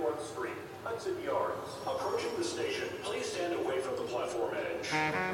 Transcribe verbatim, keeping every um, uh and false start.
twenty-fourth Street, Hudson Yards. Approaching the station, please stand away from the platform edge.